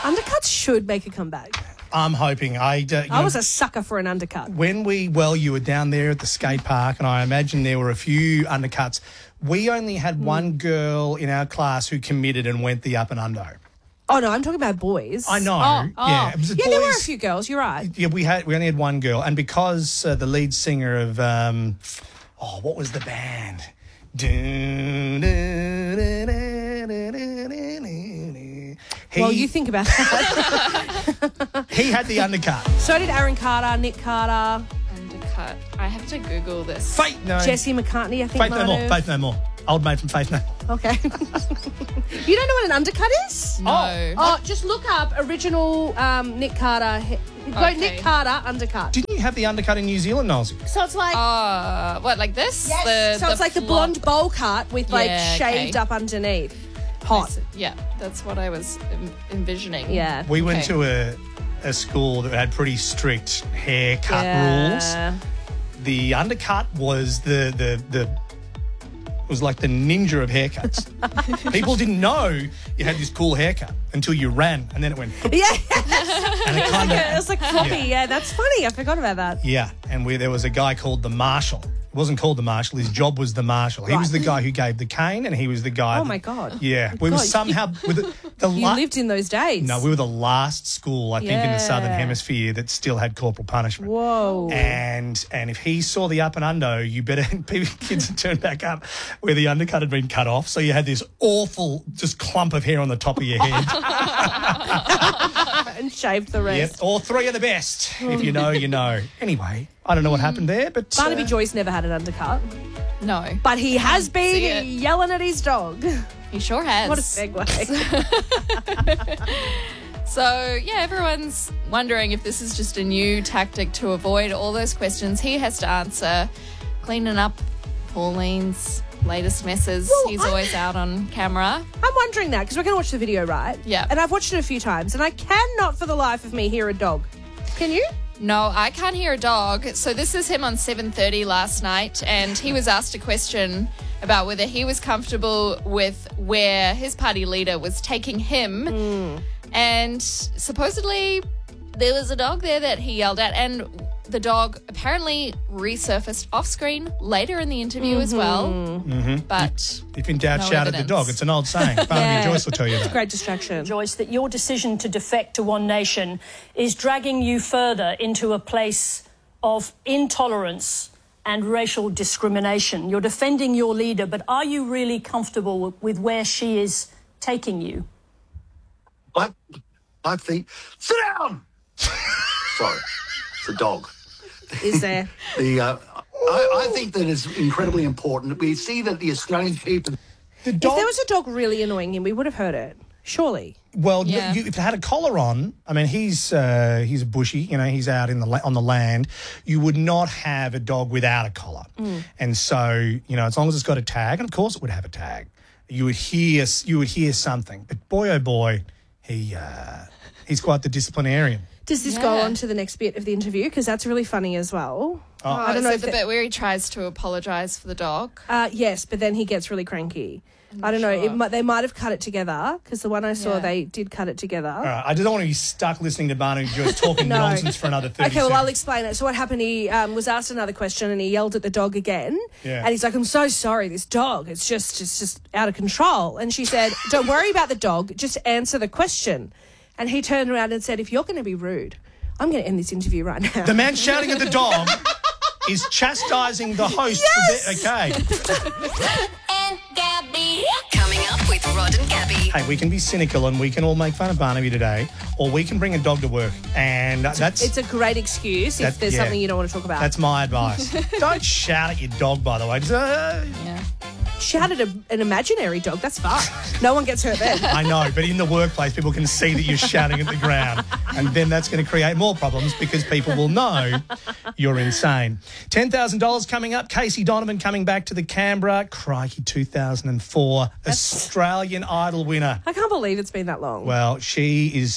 Undercuts should make a comeback. I'm hoping. I was a sucker for an undercut. You were down there at the skate park, and I imagine there were a few undercuts. We only had one girl in our class who committed and went the up and under. Oh, no, I'm talking about boys. I know. Yeah, it was yeah, there were a few girls. You're right. Yeah, we only had one girl, and because the lead singer of what was the band? Well, you think about that. He had the undercut. So did Aaron Carter, Nick Carter. Undercut. I have to Google this. Jesse McCartney, I think. Faith No More. Old mate from Faith No More. Okay. You don't know what an undercut is? No. Oh, just look up original Nick Carter. Go Nick Carter undercut. Didn't you have the undercut in New Zealand, Nosy? So it's like... what, like this? Yes. So it's like the blonde bowl cut with shaved up underneath. Hot. Yeah, that's what I was envisioning. Yeah. We went to a school that had pretty strict haircut rules. The undercut was was like the ninja of haircuts. People didn't know you had this cool haircut until you ran, and then it went. Yeah. And it kind of. It was like floppy. Yeah, that's funny. I forgot about that. Yeah, and there was a guy called the Marshal. It wasn't called the Marshal. His job was the Marshal. He was the guy who gave the cane, and he was the guy. Oh my God. Yeah, we were somehow with the You lived in those days. No, we were the last school, I think, in the Southern Hemisphere that still had corporal punishment. Whoa. And if he saw the up and under, you better kids would turn back up where the undercut had been cut off. So you had this awful just clump of hair on the top of your head. And shaved the rest. Yep, all three are the best. If you know, you know. Anyway, I don't know what happened there, but Barnaby Joyce never had an undercut. No. But he has been yelling at his dog. He sure has. What a segue. So, yeah, everyone's wondering if this is just a new tactic to avoid all those questions he has to answer. Cleaning up Pauline's latest messes. Well, He's always out on camera. I'm wondering that because we're going to watch the video, right? Yeah. And I've watched it a few times and I cannot for the life of me hear a dog. Can you? No, I can't hear a dog. So this is him on 7:30 last night, and he was asked a question about whether he was comfortable with where his party leader was taking him. And supposedly there was a dog there that he yelled at, and the dog apparently resurfaced off screen later in the interview as well. But if in doubt, no shout at the evidence. dog. It's an old saying. Barnaby Joyce will tell you that. Great distraction. Joyce, that your decision to defect to One Nation is dragging you further into a place of intolerance and racial discrimination. You're defending your leader, but are you really comfortable with where she is taking you? I think... Sit down! Sorry, it's a dog. Is there? I think that it's incredibly important. We see that the Australian people... If there was a dog really annoying him, we would have heard it. Surely. Well, if it had a collar on, I mean, he's a bushy, he's out on the land. You would not have a dog without a collar. And so, as long as it's got a tag, and of course it would have a tag, you would hear something. But boy, oh boy, he's quite the disciplinarian. Does this go on to the next bit of the interview? Because that's really funny as well. I don't know if the bit where he tries to apologise for the dog. Yes, but then he gets really cranky. I don't know. They might have cut it together because the one I saw, they did cut it together. All right, I just don't want to be stuck listening to Barnaby Joyce talking nonsense for another 30 Okay, well, seconds. I'll explain it. So what happened, he was asked another question and he yelled at the dog again. Yeah. And he's like, I'm so sorry, this dog, it's just out of control. And she said, don't worry about the dog, just answer the question. And he turned around and said, if you're going to be rude, I'm going to end this interview right now. The man shouting at the dog is chastising the host. Yes! Okay. And Gabby. Coming up with Rod and Gabby. Hey, we can be cynical and we can all make fun of Barnaby today, or we can bring a dog to work. And It's a great excuse if there's something you don't want to talk about. That's my advice. Don't shout at your dog, by the way. Just, Shout at an imaginary dog, that's fine. No one gets hurt then. I know, but in the workplace, people can see that you're shouting at the ground, and then that's going to create more problems because people will know you're insane. $10,000 coming up. Casey Donovan coming back to the Canberra. Crikey, 2004 Australian Idol winner. I can't believe it's been that long. Well, she is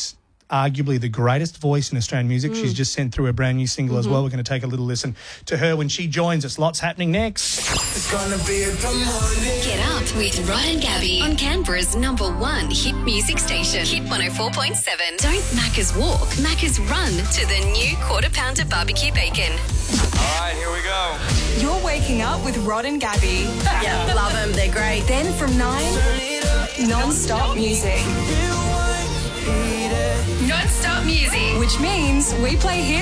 arguably the greatest voice in Australian music. She's just sent through a brand new single as well. We're going to take a little listen to her when she joins us. Lots happening next. It's gonna be a good morning. Get up with Rod and Gabby on Canberra's #1 hit music station, Hit 104.7. Don't Macca's walk, Macca's run to the new Quarter Pounder barbecue bacon. All right, here we go. You're waking up with Rod and Gabby. Yeah, love them. They're great. Then from 9, non-stop music. Non-stop music. Which means we play hits